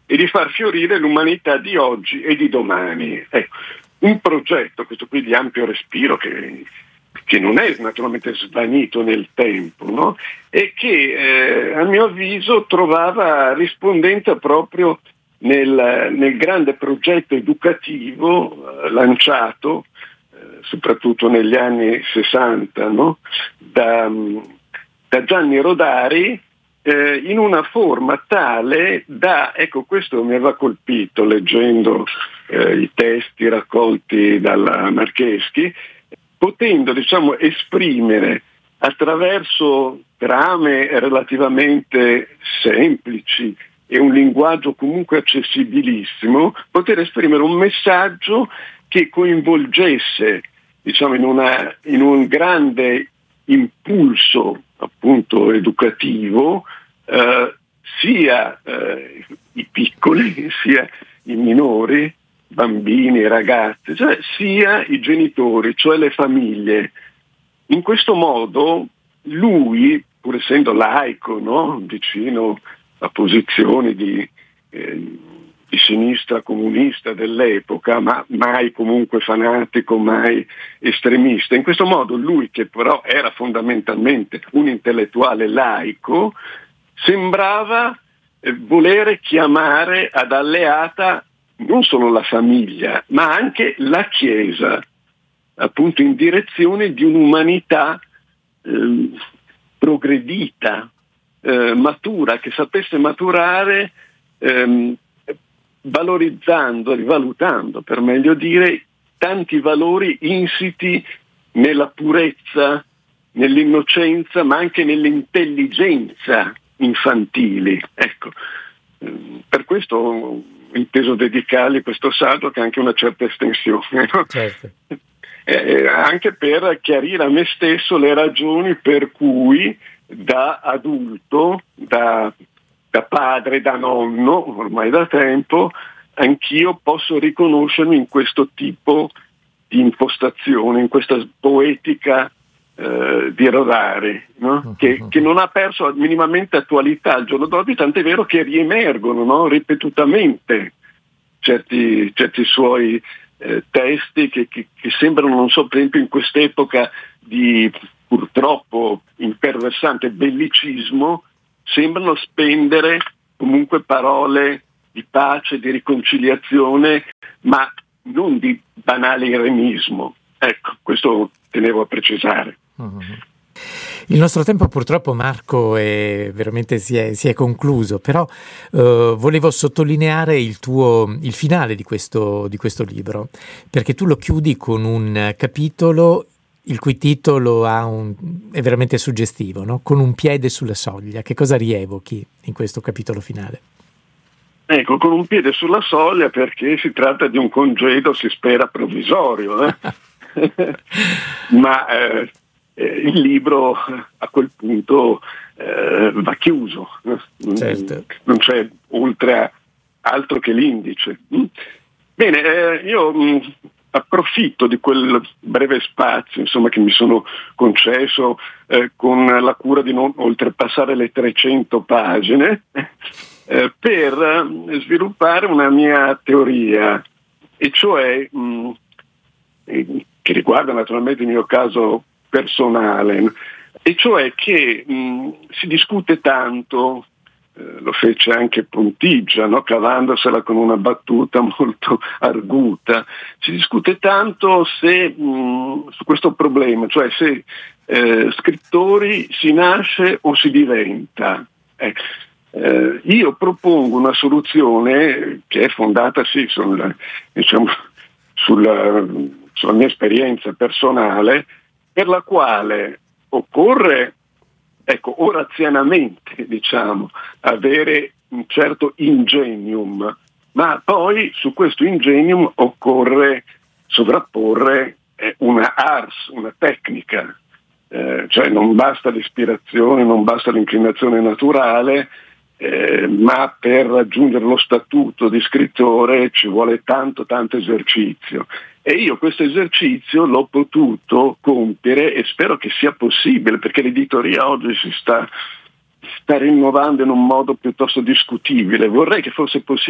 e di far fiorire l'umanità di oggi e di domani. Ecco, un progetto, questo qui di ampio respiro, che non è naturalmente svanito nel tempo, no? E che a mio avviso trovava rispondenza proprio nel grande progetto educativo lanciato soprattutto negli anni 60, no? da Gianni Rodari, in una forma tale da, ecco, questo mi aveva colpito leggendo i testi raccolti dalla Marcheschi, potendo, diciamo, esprimere attraverso trame relativamente semplici e un linguaggio comunque accessibilissimo, poter esprimere un messaggio che coinvolgesse, diciamo, in un grande impulso appunto educativo sia i piccoli, sia i minori, bambini, ragazzi, cioè sia i genitori, cioè le famiglie. In questo modo lui, pur essendo laico, no? Vicino a posizioni di sinistra comunista dell'epoca, ma mai comunque fanatico, mai estremista. In questo modo lui, che però era fondamentalmente un intellettuale laico, sembrava volere chiamare ad alleata non solo la famiglia, ma anche la Chiesa, appunto in direzione di un'umanità progredita, matura, che sapesse maturare, valorizzando, rivalutando per meglio dire, tanti valori insiti nella purezza, nell'innocenza, ma anche nell'intelligenza infantili. Ecco, per questo inteso dedicargli questo saggio che ha anche una certa estensione, no? Certo. Anche per chiarire a me stesso le ragioni per cui da adulto, da padre, da nonno, ormai da tempo, anch'io posso riconoscermi in questo tipo di impostazione, in questa poetica di Rodari, no? Che non ha perso minimamente attualità al giorno d'oggi, tant'è vero che riemergono, no? Ripetutamente certi suoi testi che sembrano, non so, per esempio in quest'epoca di purtroppo imperversante bellicismo, sembrano spendere comunque parole di pace, di riconciliazione, ma non di banale irenismo. Ecco, questo tenevo a precisare. Il nostro tempo purtroppo, Marco, veramente si è concluso, però volevo sottolineare il finale di questo libro, perché tu lo chiudi con un capitolo il cui titolo è veramente suggestivo, no? Con un piede sulla soglia. Che cosa rievochi in questo capitolo finale? Ecco, con un piede sulla soglia, perché si tratta di un congedo, si spera, provvisorio, ma il libro a quel punto va chiuso, certo. Non c'è oltre a altro che l'indice. Bene, io approfitto di quel breve spazio, insomma, che mi sono concesso con la cura di non oltrepassare le 300 pagine per sviluppare una mia teoria, e cioè che riguarda naturalmente il mio caso personale, e cioè che si discute tanto, lo fece anche Pontigia, no? Cavandosela con una battuta molto arguta, si discute tanto su questo problema, cioè se scrittori si nasce o si diventa. Io propongo una soluzione che è fondata sulla mia esperienza personale, per la quale occorre, ecco, orazianamente, diciamo, avere un certo ingenium, ma poi su questo ingenium occorre sovrapporre una ars, una tecnica, cioè non basta l'ispirazione, non basta l'inclinazione naturale, ma per raggiungere lo statuto di scrittore ci vuole tanto esercizio. E io questo esercizio l'ho potuto compiere, e spero che sia possibile, perché l'editoria oggi si sta rinnovando in un modo piuttosto discutibile. Vorrei che fosse possibile